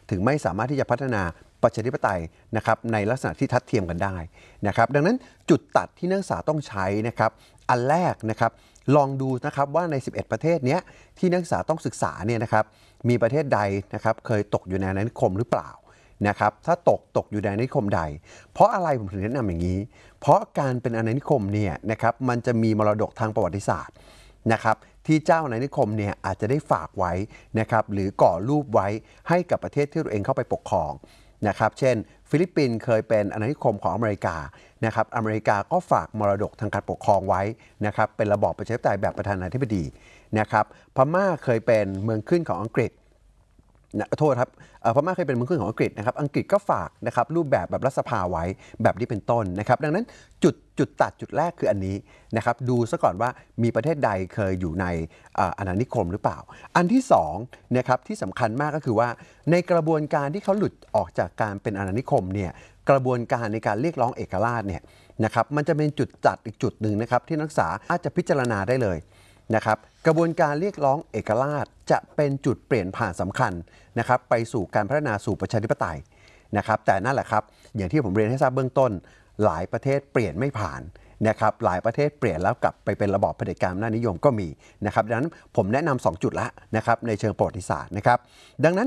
ถึงไม่สามารถที่จะพัฒนาประชาธิปไตยนะครับในลักษณะที่ทัดเทียมกันได้นะครับดังนั้นจุดตัดที่นักศึกษาต้องใช้นะครับอันแรกนะครับลองดูนะครับว่าใน11ประเทศนี้ที่นักศึกษาต้องศึกษาเนี่ยนะครับมีประเทศใดนะครับเคยตกอยู่ในอาณานิคมหรือเปล่านะครับถ้าตกอยู่ในอาณานิคมใดเพราะอะไรผมถึงแนะนำอย่างนี้เพราะการเป็นอาณานิคมเนี่ยนะครับมันจะมีมรดกทางประวัติศาสตร์นะครับที่เจ้าอาณานิคมเนี่ยอาจจะได้ฝากไว้นะครับหรือก่อรูปไว้ให้กับประเทศที่ตัวเองเข้าไปปกครองนะครับเช่นฟิลิปปินส์เคยเป็นอาณานิคมของอเมริกานะครับอเมริกาก็ฝากมรดกทางการปกครองไว้นะครับเป็นระบอบประชาธิปไตยแบบประธานาธิบดีนะครับพม่าเคยเป็นเมืองขึ้นของอังกฤษโทษครับพม่าเคยเป็นเมืองขึ้นของอังกฤษนะครับอังกฤษก็ฝากนะครับรูปแบบรัฐสภาไว้แบบนี้เป็นต้นนะครับดังนั้นจุดตัดจุดแรกคืออันนี้นะครับดูซะก่อนว่ามีประเทศใดเคยอยู่ในอาณานิคมหรือเปล่าอันที่2นะครับที่สำคัญมากก็คือว่าในกระบวนการที่เขาหลุดออกจากการเป็นอาณานิคมเนี่ยกระบวนการในการเรียกร้องเอกราชเนี่ยนะครับมันจะเป็นจุดตัดอีกจุดหนึ่งนะครับที่นักศึกษาอาจจะพิจารณาได้เลยนะครับกระบวนการเรียกร้องเอกราชจะเป็นจุดเปลี่ยนผ่านสำคัญนะครับไปสู่การพัฒนาสู่ประชาธิปไตยนะครับแต่นั่นแหละครับอย่างที่ผมเรียนให้ทราบเบื้องต้นหลายประเทศเปลี่ยนไม่ผ่านนะครับหลายประเทศเปลี่ยนแล้วกลับไปเป็นระบอบเผด็จการอำนาจนิยมก็มีนะครับดังนั้นผมแนะนำ2จุดละนะครับในเชิงประวัติศาสตร์นะครับดังนั้น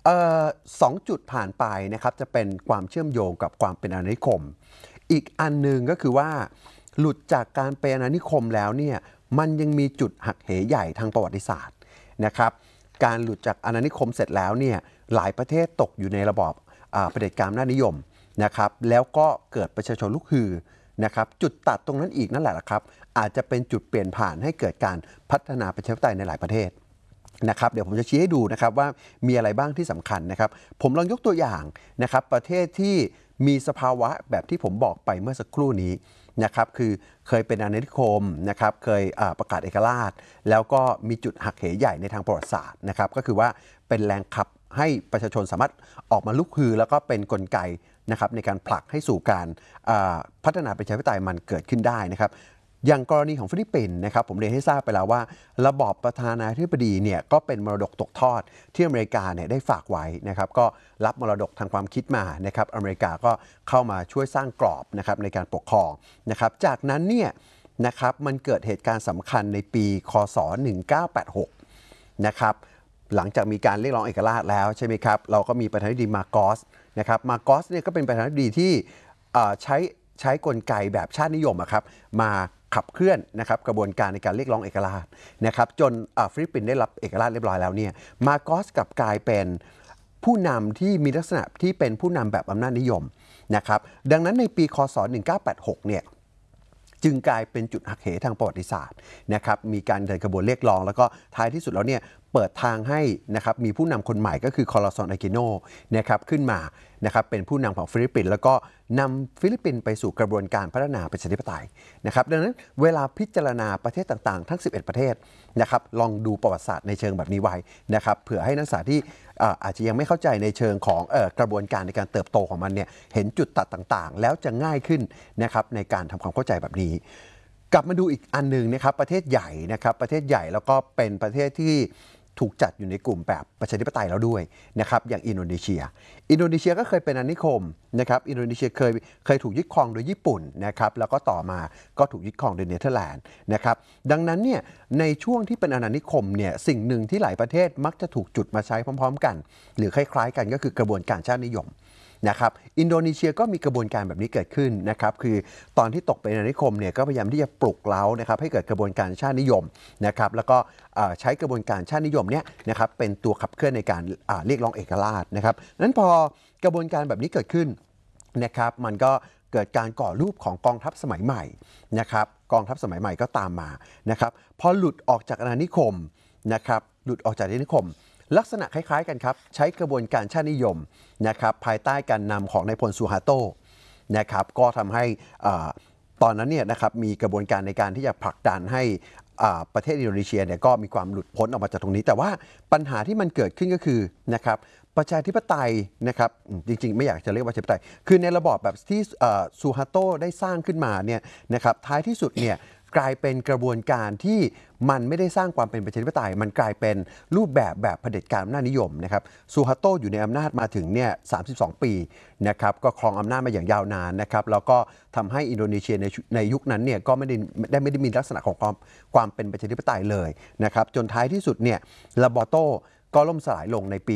2จุดผ่านไปนะครับจะเป็นความเชื่อมโยงกับความเป็นอาณานิคมอีกอันหนึ่งก็คือว่าหลุดจากการเป็นอาณานิคมแล้วเนี่ยมันยังมีจุดหักเหใหญ่ทางประวัติศาสตร์นะครับการหลุดจากอาณานิคมเสร็จแล้วเนี่ยหลายประเทศตกอยู่ในระบอบเผด็จการอำนาจนิยมนะครับแล้วก็เกิดประชาชนลุกฮือนะครับจุดตัดตรงนั้นอีกนั่นแหละครับอาจจะเป็นจุดเปลี่ยนผ่านให้เกิดการพัฒนาประชาธิปไตยในหลายประเทศนะครับเดี๋ยวผมจะชี้ให้ดูนะครับว่ามีอะไรบ้างที่สำคัญนะครับผมลองยกตัวอย่างนะครับประเทศที่มีสภาวะแบบที่ผมบอกไปเมื่อสักครู่นี้นะครับคือเคยเป็นอาณานิคมนะครับเคยประกาศเอกราชแล้วก็มีจุดหักเหใหญ่ในทางประวัติศาสตร์นะครับก็คือว่าเป็นแรงขับให้ประชาชนสามารถออกมาลุกฮือแล้วก็เป็นกลไกนะครับในการผลักให้สู่การพัฒนาประชาธิปไตยมันเกิดขึ้นได้นะครับอย่างกรณีของฟิลิปปินส์นะครับผมเรียนให้ทราบไปแล้วว่าระบอบประธานาธิบดีเนี่ยก็เป็นมรดกตกทอดที่อเมริกาเนี่ยได้ฝากไว้นะครับก็รับมรดกทางความคิดมานะครับอเมริกาก็เข้ามาช่วยสร้างกรอบนะครับในการปกครองนะครับจากนั้นเนี่ยนะครับมันเกิดเหตุการณ์สำคัญในปีคศ1986นะครับหลังจากมีการเรียกร้องเอกราชแล้วใช่ไหมครับเราก็มีประธานาธิบดีมาโกสนะครับมาโกสเนี่ยก็เป็นประธานาธิบดีที่ใช้กลไกแบบชาตินิยมครับมาขับเคลื่อนนะครับกระบวนการในการเรียกร้องเอกราชนะครับจนฟิลิปปินส์ได้รับเอกราชเรียบร้อยแล้วเนี่ยมาโกสกลับกลายเป็นผู้นำที่มีลักษณะที่เป็นผู้นำแบบอำนาจนิยมนะครับดังนั้นในปีคศ1986เนี่ยจึงกลายเป็นจุดหักเหทางประวัติศาสตร์นะครับมีการเดินกระบวนเรียกร้องแล้วก็ท้ายที่สุดแล้วเนี่ยเปิดทางให้นะครับมีผู้นำคนใหม่ก็คือคอร์ซอนอากิโนนะครับขึ้นมานะครับเป็นผู้นำของฟิลิปปินส์แล้วก็นำฟิลิปปินส์ไปสู่กระบวนการพัฒนาประชาธิปไตยนะครับดังนั้นเวลาพิจารณาประเทศต่างๆทั้ง11ประเทศนะครับลองดูประวัติศาสตร์ในเชิงแบบนี้ไว้นะครับเผื่อให้นักศึกษาที่อาจจะยังไม่เข้าใจในเชิงของกระบวนการในการเติบโตของมันเนี่ยเห็นจุดตัดต่างๆแล้วจะง่ายขึ้นนะครับในการทำความเข้าใจแบบนี้กลับมาดูอีกอันหนึ่งนะครับประเทศใหญ่นะครับประเทศใหญ่แล้วก็เป็นประเทศที่ถูกจัดอยู่ในกลุ่มแบบประชาธิปไตยแล้วด้วยนะครับอย่างอินโดนีเซียก็เคยเป็นอาณานิคมนะครับอินโดนีเซียเคยถูกยึดครองโดยญี่ปุ่นนะครับแล้วก็ต่อมาก็ถูกยึดครองโดยเนเธอร์แลนด์นะครับดังนั้นเนี่ยในช่วงที่เป็นอาณานิคมเนี่ยสิ่งหนึ่งที่หลายประเทศมักจะถูกจุดมาใช้พร้อมๆกันหรือคล้ายๆกันก็คือกระบวนการชาตินิยมนะครับอินโดนีเซียก็มีกระบวนการแบบนี้เกิดขึ้นนะครับคือตอนที่ตกเป็นอาณานิคมเนี่ยก็พยายามที่จะปลุกเร้านะครับให้เกิดกระบวนการชาตินิยมนะครับแล้วก็ใช้กระบวนการชาตินิยมเนี่ยนะครับเป็นตัวขับเคลื่อนในการเรียกร้องเอกราชนะครับนั้นพอกระบวนการแบบนี้เกิดขึ้นนะครับมันก็เกิดการก่อรูปของกองทัพสมัยใหม่นะครับกองทัพสมัยใหม่ก็ตามมานะครับพอหลุดออกจากอาณานิคมนะครับหลุดออกจากอาณานิคมลักษณะคล้ายๆกันครับใช้กระบวนการชาตินิยมนะครับภายใต้การนำของนายพลซูฮาโตนะครับก็ทำให้ตอนนั้นเนี่ยนะครับมีกระบวนการในการที่จะผลักดันให้ประเทศอินโดนีเซียเนี่ยก็มีความหลุดพ้นออกมาจากตรงนี้แต่ว่าปัญหาที่มันเกิดขึ้นก็คือนะครับประชาธิปไตยนะครับจริงๆไม่อยากจะเรียกว่าประชาธิปไตยคือในระบอบแบบที่ซูฮาโตได้สร้างขึ้นมาเนี่ยนะครับท้ายที่สุดเนี่ยกลายเป็นกระบวนการที่มันไม่ได้สร้างความเป็นประชาธิปไตยมันกลายเป็นรูปแบบเผด็จการอำนาจนิยมนะครับซูฮาโตอยู่ในอำนาจมาถึงเนี่ย32 ปีนะครับก็ครองอำนาจมาอย่างยาวนานนะครับแล้วก็ทำให้อินโดนีเซียในยุคนั้นเนี่ยก็ไม่ได้มีลักษณะของความเป็นประชาธิปไตยเลยนะครับจนท้ายที่สุดเนี่ยลาบอโตก็ล่มสลายลงในปี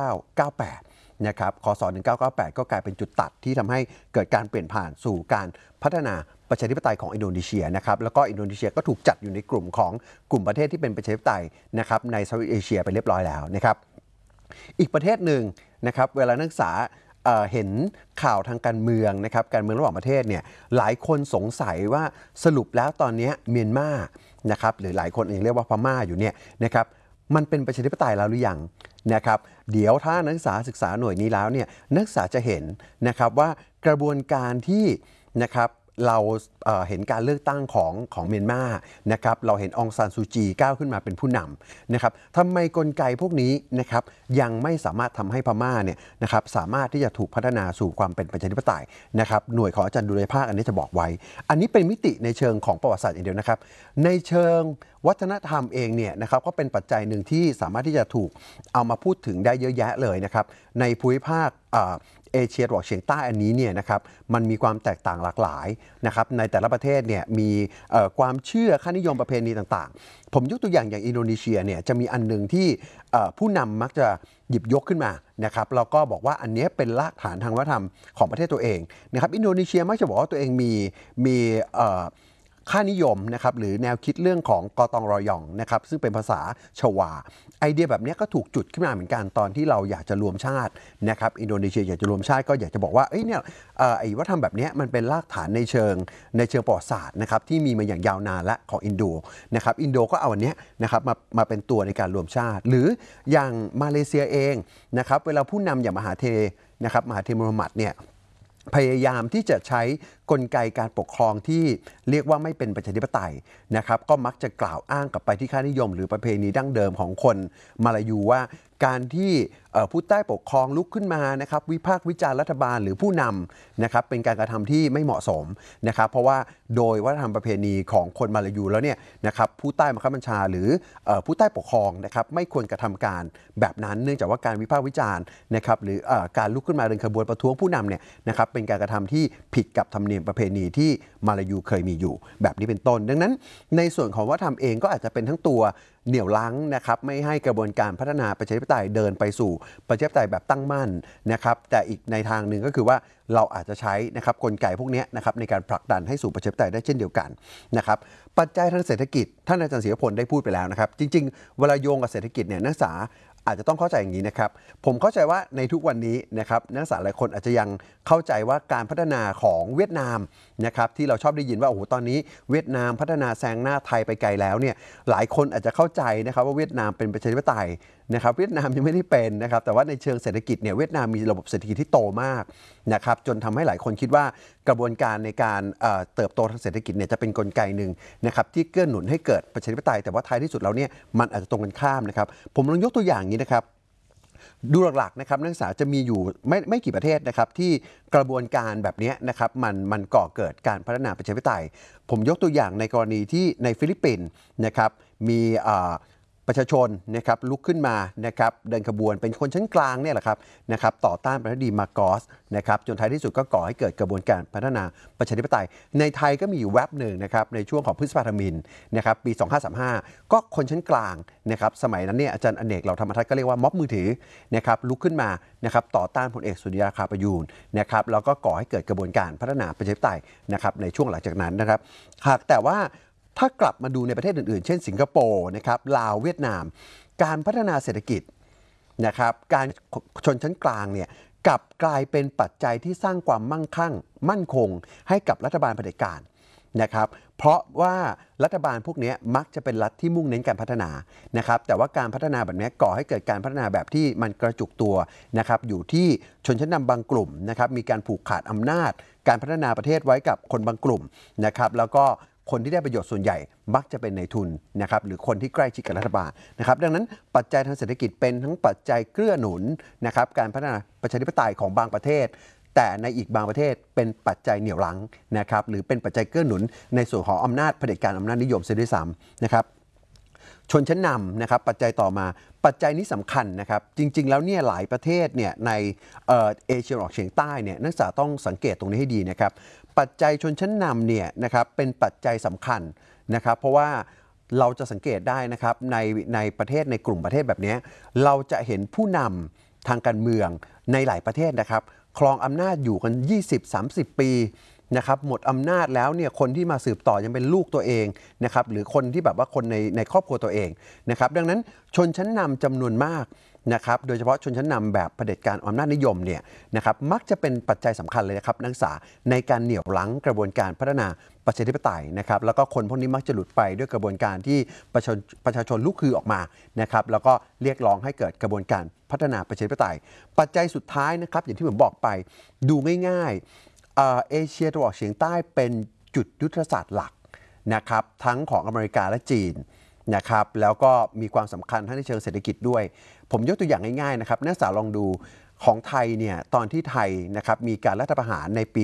1998 นะครับคศ 1998 ก็กลายเป็นจุดตัดที่ทำให้เกิดการเปลี่ยนผ่านสู่การพัฒนาประชาธิปไตยของอินโดนีเซียนะครับแล้วก็อินโดนีเซียก็ถูกจัดอยู่ในกลุ่มของกลุ่มประเทศที่เป็นประชาธิปไตยนะครับในเซาท์อีสต์เอเชียไปเรียบร้อยแล้วนะครับอีกประเทศหนึ่งนะครับเวลานักศึกษาเห็นข่าวทางการเมืองนะครับการเมืองระหว่างประเทศเนี่ยหลายคนสงสัยว่าสรุปแล้วตอนนี้เมียนมานะครับหรือหลายคนเองเรียกว่าพม่าอยู่เนี่ยนะครับมันเป็นประชาธิปไตยแล้วหรือยังนะครับเดี๋ยวถ้านักศึกษาหน่วยนี้แล้วเนี่ยนักศึกษาจะเห็นนะครับว่ากระบวนการที่นะครับเราเห็นการเลือกตั้งของเมียนมานะครับเราเห็นองซานซูจีก้าวขึ้นมาเป็นผู้นำนะครับทำไมกลไกพวกนี้นะครับยังไม่สามารถทำให้พม่าเนี่ยนะครับสามารถที่จะถูกพัฒนาสู่ความเป็นประชาธิปไตยนะครับหน่วยของอาจารย์ดุลยภาคอันนี้จะบอกไว้อันนี้เป็นมิติในเชิงของประวัติศาสตร์อย่างเดียวนะครับในเชิงวัฒนธรรมเองเนี่ยนะครับก็เป็นปัจจัยหนึ่งที่สามารถที่จะถูกเอามาพูดถึงได้เยอะแยะเลยนะครับในภูมิภาคเอเชียตะวันออกเฉียงใต้อันนี้เนี่ยนะครับมันมีความแตกต่างหลากหลายนะครับในแต่ละประเทศเนี่ยมีความเชื่อค่านิยมประเพณีต่างๆผมยกตัวอย่างอินโดนีเซียเนี่ยจะมีอันหนึ่งที่ผู้นำมักจะหยิบยกขึ้นมานะครับแล้วก็บอกว่าอันนี้เป็นรากฐานทางวัฒนธรรมของประเทศตัวเองนะครับอินโดนีเซียมักจะบอกว่าตัวเองมีค่านิยมนะครับหรือแนวคิดเรื่องของกอตองรอยองนะครับซึ่งเป็นภาษาชวาไอเดียแบบนี้ก็ถูกจุดขึ้นมาเหมือนกันตอนที่เราอยากจะรวมชาตินะครับอินโดนีเซียอยากจะรวมชาติก็อยากจะบอกว่าเนี่ยไอ้วัฒนธรรมแบบนี้มันเป็นรากฐานในเชิงประวัติศาสตร์นะครับที่มีมาอย่างยาวนานและของอินโดนะครับอินโดก็เอาอันนี้นะครับมาเป็นตัวในการรวมชาติหรืออย่างมาเลเซียเองนะครับเวลาผู้นำอย่างมหาเทนะครับมหาเทมุฮัมมัดเนี่ยพยายามที่จะใช้กลไกการปกครองที่เรียกว่าไม่เป็นประชาธิปไตยนะครับก็มักจะกล่าวอ้างกลับไปที่ค่านิยมหรือประเพณีดั้งเดิมของคนมาลายูว่าการที่ผู้ใต้ปกครองลุกขึ้นมานะครับวิพากษ์วิจารณ์รัฐบาลหรือผู้นำนะครับเป็นการกระทำที่ไม่เหมาะสมนะครับเพราะว่าโดยวัฒนธรรมประเพณีของคนมาลายูแล้วเนี่ยนะครับผู้ใต้บังคับบัญชาหรือผู้ใต้ปกครองนะครับไม่ควรกระทำการแบบนั้นเนื่องจากว่าการวิพากษ์วิจารณ์นะครับหรือการลุกขึ้นมาเดินขบวนประท้วงผู้นำเนี่ยนะครับเป็นการกระทำที่ผิดกับธรรมเนียมประเพณีที่มาลายูเคยมีอยู่แบบนี้เป็นต้นดังนั้นในส่วนของวัฒนธรรมเองก็อาจจะเป็นทั้งตัวเหนี่ยวรั้งนะครับไม่ให้กระบวนการพัฒนาประชาธิปไตยเดินไปสู่ประชาธิปไตยแบบตั้งมั่นนะครับแต่อีกในทางหนึ่งก็คือว่าเราอาจจะใช้นะครับกลไกพวกนี้นะครับในการผลักดันให้สู่ประชาธิปไตยได้เช่นเดียวกันนะครับปัจจัยทางเศรษฐกิจท่านอาจารย์ศิรพลได้พูดไปแล้วนะครับจริงๆเวลาโยงกับเศรษฐกิจเนี่ยนักศึกษาอาจจะต้องเข้าใจอย่างนี้นะครับผมเข้าใจว่าในทุกวันนี้นะครับนักศึกษาหลายคนอาจจะยังเข้าใจว่าการพัฒนาของเวียดนามนะครับที่เราชอบได้ยินว่าโอ้โหตอนนี้เวียดนามพัฒนาแซงหน้าไทยไปไกลแล้วเนี่ยหลายคนอาจจะเข้าใจนะครับว่าเวียดนามเป็นประชาธิปไตยนะครับเวียดนามยังไม่ได้เป็นนะครับแต่ว่าในเชิงเศรษฐกิจเนี่ยเวียดนามมีระบบเศรษฐกิจที่โตมากนะครับจนทำให้หลายคนคิดว่ากระบวนการในการเติบโตทางเศรษฐกิจเนี่ยจะเป็นกลไกหนึ่งนะครับที่เกื้อหนุนให้เกิดประชาธิปไตยแต่ว่าท้ายที่สุดแล้วเนี่ยมันอาจจะตรงกันข้ามนะครับผมลองยกตัวอย่างนี้นะครับดูหลักๆนะครับนักศึกษาจะมีอยู่ไม่กี่ประเทศนะครับที่กระบวนการแบบนี้นะครับมันก่อเกิดการพัฒนาประชาธิปไตยผมยกตัวอย่างในกรณีที่ในฟิลิปปินส์นะครับมีประชาชนนะครับลุกขึ้นมานะครับเดินขบวนเป็นคนชั้นกลางเนี่ยแหละครับนะครับต่อต้านประธานาธิบดีมาโกสนะครับจนท้ายที่สุดก็ก่อให้เกิดกระบวนการพัฒนาประชาธิปไตยในไทยก็มีอยู่แวบหนึ่งนะครับในช่วงของพฤษภาธมิฬนะครับปี 2535 ก็คนชั้นกลางนะครับสมัยนั้นเนี่ยอาจารย์อเนกเหล่าธรรมทัศน์ก็เรียกว่าม็อบมือถือนะครับลุกขึ้นมานะครับต่อต้านพลเอกสุริยาคาประยูรนะครับแล้วก็ก่อให้เกิดกระบวนการพัฒนาประชาธิปไตยนะครับในช่วงหลังจากนั้นนะครับหากแต่ว่าถ้ากลับมาดูในประเทศอื่นๆเช่นสิงคโปร์นะครับลาวเวียดนามการพัฒนาเศรษฐกิจนะครับการชนชั้นกลางเนี่ยกลับกลายเป็นปัจจัยที่สร้างความมั่นคงให้กับรัฐบาลเผด็จการนะครับเพราะว่ารัฐบาลพวกนี้มักจะเป็นรัฐที่มุ่งเน้นการพัฒนานะครับแต่ว่าการพัฒนาแบบนี้ก่อให้เกิดการพัฒนาแบบที่มันกระจุกตัวนะครับอยู่ที่ชนชั้นนำบางกลุ่มนะครับมีการผูกขาดอำนาจการพัฒนาประเทศไว้กับคนบางกลุ่มนะครับแล้วก็คนที่ได้ประโยชน์ส่วนใหญ่มักจะเป็นนายทุนนะครับหรือคนที่ใกล้ชิดกับรัฐบาลนะครับดังนั้นปัจจัยทางเศรษฐกิจเป็นทั้งปัจจัยเกื้อหนุนนะครับการพัฒนาประชาธิปไตยของบางประเทศแต่ในอีกบางประเทศเป็นปัจจัยเหนี่ยวรั้งนะครับหรือเป็นปัจจัยเกื้อหนุนในส่วนของอำนาจเผด็จการอำนาจนิยมเสียด้วยซ้ำนะครับชนชั้นนำนะครับปัจจัยต่อมาปัจจัยนี้สำคัญนะครับจริงๆแล้วเนี่ยหลายประเทศเนี่ยในเอเชียตะวันออกเฉียงใต้เนี่ยนักศึกษาต้องสังเกตตรงนี้ให้ดีนะครับปัจจัยชนชั้นนำเนี่ยนะครับเป็นปัจจัยสำคัญนะครับเพราะว่าเราจะสังเกตได้นะครับในประเทศในกลุ่มประเทศแบบนี้เราจะเห็นผู้นำทางการเมืองในหลายประเทศนะครับครองอำนาจอยู่กัน 20-30 ปีนะครับหมดอำนาจแล้วเนี่ยคนที่มาสืบต่อยังเป็นลูกตัวเองนะครับหรือคนที่แบบว่าคนในครอบครัวตัวเองนะครับดังนั้นชนชั้นนำจำนวนมากนะครับโดยเฉพาะชนชั้นนำแบบเผด็จการอำนาจนิยมเนี่ยนะครับมักจะเป็นปัจจัยสำคัญเลยนะครับนักศึกษาในการเหนี่ยวรั้งกระบวนการพัฒนาประชาธิปไตยนะครับแล้วก็คนพวกนี้มักจะหลุดไปด้วยกระบวนการที่ประชาชนลุกฮือออกมานะครับแล้วก็เรียกร้องให้เกิดกระบวนการพัฒนาประชาธิปไตยปัจจัยสุดท้ายนะครับอย่างที่ผมบอกไปดูง่ายๆเอเชียตะวันออกเฉียงใต้เป็นจุดยุทธศาสตร์หลักนะครับทั้งของอเมริกาและจีนนะครับแล้วก็มีความสำคัญทั้งในเชิงเศรษฐกิจด้วยผมยกตัวอย่างง่ายๆนะครับนักศึกษาลองดูของไทยเนี่ยตอนที่ไทยนะครับมีการรัฐประหารในปี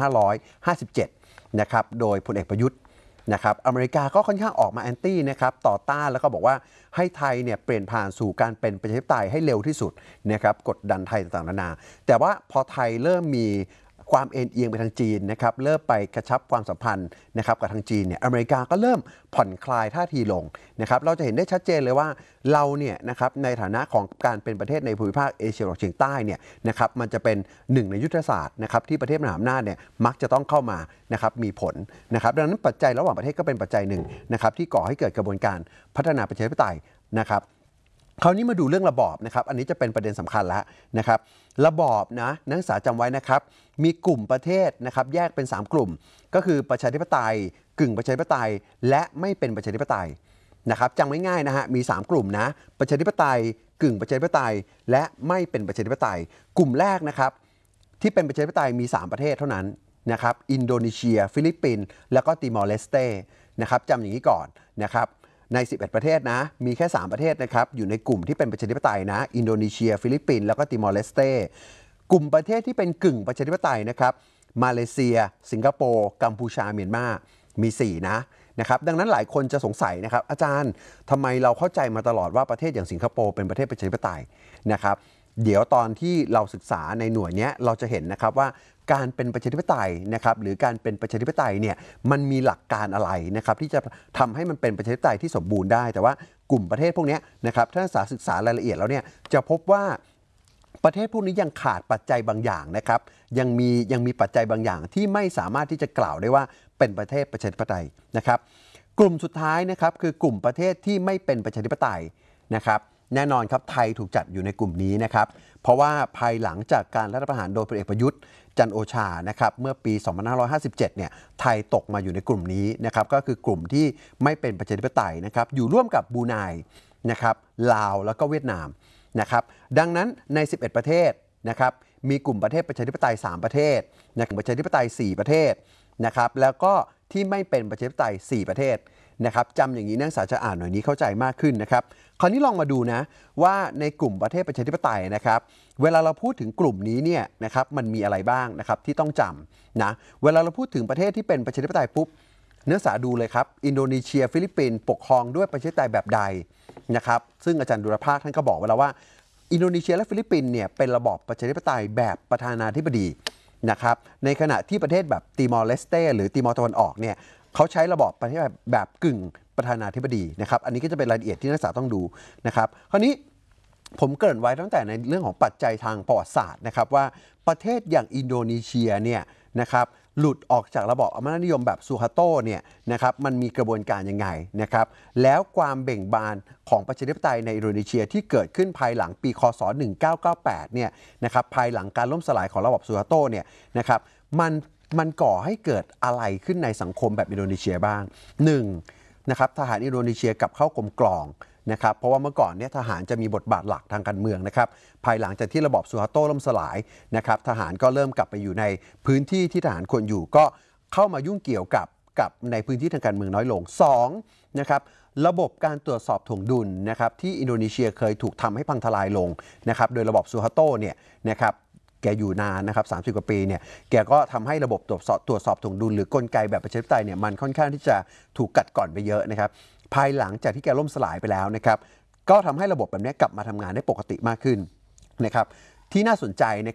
2557 นะครับโดยพลเอกประยุทธ์นะครับอเมริกาก็ค่อนข้างออกมาแอนตี้นะครับต่อต้านแล้วก็บอกว่าให้ไทยเนี่ยเปลี่ยนผ่านสู่การเป็นประชาธิปไตยให้เร็วที่สุดนะครับกดดันไทยต่างๆนานาแต่ว่าพอไทยเริ่มมีความเอ็นเอียงไปทางจีนนะครับเริ่มไปกระชับความสัมพันธ์นะครับกับทางจีนเนี่ยอเมริกาก็เริ่มผ่อนคลายท่าทีลงนะครับเราจะเห็นได้ชัดเจนเลยว่าเราเนี่ยนะครับในฐานะของการเป็นประเทศในภูมิภาคเอเชียตะวันออกเฉียงใต้เนี่ยนะครับมันจะเป็นหนึ่งในยุทธศาสตร์นะครับที่ประเทศมหาอำนาจเนี่ยมักจะต้องเข้ามานะครับมีผลนะครับดังนั้นปัจจัยระหว่างประเทศก็เป็นปัจจัยหนึ่งนะครับที่ก่อให้เกิดกระบวนการพัฒนาประชาธิปไตยนะครับคราวนี้มาดูเรื่องระบอบนะครับอันนี้จะเป็นประเด็นสำคัญแล้วนะครับระบอบนะนักศึกษาจำไว้นะครับมีกลุ่มประเทศนะครับแยกเป็น3กลุ่มก็คือประชาธิปไตยกึ่งประชาธิปไตยและไม่เป็นประชาธิปไตยนะครับจำง่ายๆนะฮะมี3กลุ่มนะประชาธิปไตยกึ่งประชาธิปไตยและไม่เป็นประชาธิปไตยกลุ่มแรกนะครับที่เป็นประชาธิปไตยมี3ประเทศเท่านั้นนะครับอินโดนีเซียฟิลิปปินส์แล้วก็ติมอร์เลสเตนะครับจำอย่างนี้ก่อนนะครับใน11ประเทศนะมีแค่3ประเทศนะครับอยู่ในกลุ่มที่เป็นประชาธิปไตยนะอินโดนีเซียฟิลิปปินส์แล้วก็ติมอร์เลสเตกลุ่มประเทศที่เป็นกึ่งประชาธิปไตยนะครับมาเลเซียสิงคโปร์กัมพูชาเมียนมามี4นะครับดังนั้นหลายคนจะสงสัยนะครับอาจารย์ทำไมเราเข้าใจมาตลอดว่าประเทศอย่างสิงคโปร์เป็นประเทศประชาธิปไตยนะครับเดี๋ยวตอนที่เราศึกษาในหน่วยนี้เราจะเห็นนะครับว่าการเป็นประชาธิปไตยนะครับหรือการเป็นประชาธิปไตยเนี่ยมันมีหลักการอะไรนะครับที่จะทำให้มันเป็นประชาธิปไตยที่สมบูรณ์ได้แต่ว่ากลุ่มประเทศพวกนี้นะครับถ้าศึกษารายละเอียดแล้วเนี่ยจะพบว่าประเทศพวกนี้ยังขาดปัจจัยบางอย่างนะครับยังมีปัจจัยบางอย่างที่ไม่สามารถที่จะกล่าวได้ว่าเป็นประเทศประชาธิปไตยนะครับกลุ่มสุดท้ายนะครับคือกลุ่มประเทศที่ไม่เป็นประชาธิปไตยนะครับแน่นอนครับไทยถูกจัดอยู่ในกลุ่มนี้นะครับเพราะว่าภายหลังจากการรัฐประหารโดยพลเอกประยุทธ์จันทร์โอชานะครับเมื่อปี 2557 เนี่ยไทยตกมาอยู่ในกลุ่มนี้นะครับก็คือกลุ่มที่ไม่เป็นประชาธิปไตยนะครับอยู่ร่วมกับบรูไนนะครับลาวแล้วก็เวียดนามนะครับดังนั้นใน11ประเทศนะครับมีกลุ่มประเทศประชาธิปไตย3ประเทศนะครับประชาธิปไตย4ประเทศนะครับแล้วก็ที่ไม่เป็นประชาธิปไตย4ประเทศนะครับจำอย่างนี้นักศึกษาจะอ่านหน่อยนี้เข้าใจมากขึ้นนะครับคราวนี้ลองมาดูนะว่าในกลุ่มประเทศประชาธิปไตยนะครับเวลาเราพูดถึงกลุ่มนี้เนี่ยนะครับมันมีอะไรบ้างนะครับที่ต้องจำนะเวลาเราพูดถึงประเทศที่เป็นประชาธิปไตยปุ๊บนักศึกษาดูเลยครับอินโดนีเซียฟิลิปปินส์ปกครองด้วยประชาธิปไตยแบบใดนะครับซึ่งอาจารย์ดุลภาคท่านก็บอกไว้แล้วว่าอินโดนีเซียและฟิลิปปินส์เนี่ยเป็นระบอบประชาธิปไตยแบบประธานาธิบดีนะครับในขณะที่ประเทศแบบติมอร์เลสเตหรือติมอร์ตะวันออกเนี่ยเขาใช้ระบอบประเทศแบบกึ่งประธานาธิบดีนะครับอันนี้ก็จะเป็นรายละเอียดที่นักศึกษาต้องดูนะครับคราวนี้ผมเกริ่นไว้ตั้งแต่ในเรื่องของปัจจัยทางประวัติศาสตร์นะครับว่าประเทศอย่างอินโดนีเซียเนี่ยนะครับหลุดออกจากระบอบอำนาจนิยมแบบซูฮาโตเนี่ยนะครับมันมีกระบวนการยังไงนะครับแล้วความเบ่งบานของประชาธิปไตยในอินโดนีเซียที่เกิดขึ้นภายหลังปีคศ1998เนี่ยนะครับภายหลังการล่มสลายของระบอบซูฮาโตเนี่ยนะครับมันก่อให้เกิดอะไรขึ้นในสังคมแบบอินโดนีเซียบ้าง1นะครับทหารอินโดนีเซียกลับเข้ากรมกลองนะครับเพราะว่าเมื่อก่อนเนี่ยทหารจะมีบทบาทหลักทางการเมืองนะครับภายหลังจากที่ระบอบซูฮาโตล่มสลายนะครับทหารก็เริ่มกลับไปอยู่ในพื้นที่ที่ทหารควรอยู่ก็เข้ามายุ่งเกี่ยวกับในพื้นที่ทางการเมืองน้อยลง2นะครับระบบการตรวจสอบถ่วงดุลนะครับที่อินโดนีเซียเคยถูกทำให้พังทลายลงนะครับโดยระบอบซูฮาโตเนี่ยนะครับแกอยู่นานนะครับ30 กว่าปีเนี่ยแกก็ทำให้ระบบตรวจสอบถ่วงดุลหรือกลไกแบบประชาธิปไตยเนี่ยมันค่อนข้างที่จะถูกกัดก่อนไปเยอะนะครับภายหลังจากที่แกล่มสลายไปแล้วนะครับก็ทำให้ระบบแบบนี้กลับมาทำงานได้ปกติมากขึ้นนะครับที่น่าสนใจ